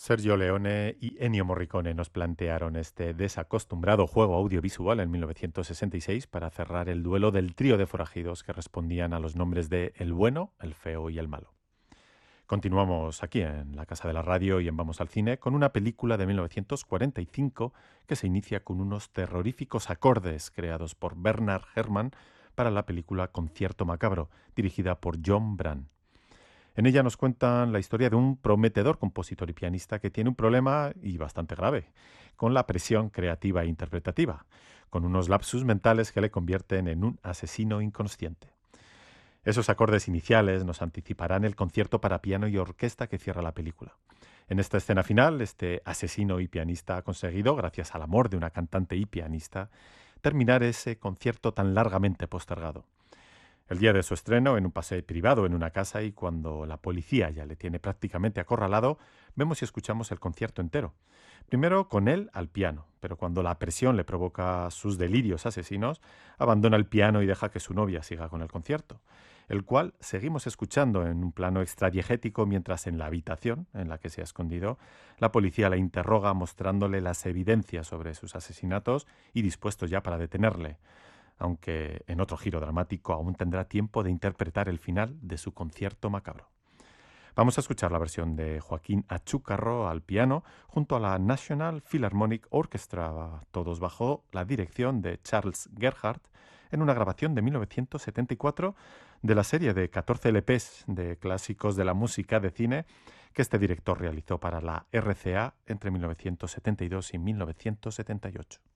Sergio Leone y Ennio Morricone nos plantearon este desacostumbrado juego audiovisual en 1966 para cerrar el duelo del trío de forajidos que respondían a los nombres de El Bueno, El Feo y El Malo. Continuamos aquí en la Casa de la Radio y en Vamos al Cine con una película de 1945 que se inicia con unos terroríficos acordes creados por Bernard Herrmann para la película Concierto Macabro, dirigida por John Brand. En ella nos cuentan la historia de un prometedor compositor y pianista que tiene un problema, y bastante grave, con la presión creativa e interpretativa, con unos lapsus mentales que le convierten en un asesino inconsciente. Esos acordes iniciales nos anticiparán el concierto para piano y orquesta que cierra la película. En esta escena final, este asesino y pianista ha conseguido, gracias al amor de una cantante y pianista, terminar ese concierto tan largamente postergado. El día de su estreno, en un paseo privado en una casa, y cuando la policía ya le tiene prácticamente acorralado, vemos y escuchamos el concierto entero. Primero con él al piano, pero cuando la presión le provoca sus delirios asesinos, abandona el piano y deja que su novia siga con el concierto, el cual seguimos escuchando en un plano extradiegético mientras en la habitación en la que se ha escondido, la policía la interroga mostrándole las evidencias sobre sus asesinatos y dispuestos ya para detenerle, aunque en otro giro dramático aún tendrá tiempo de interpretar el final de su concierto macabro. Vamos a escuchar la versión de Joaquín Achúcarro al piano junto a la National Philharmonic Orchestra, todos bajo la dirección de Charles Gerhardt, en una grabación de 1974 de la serie de 14 LPs de clásicos de la música de cine que este director realizó para la RCA entre 1972 y 1978.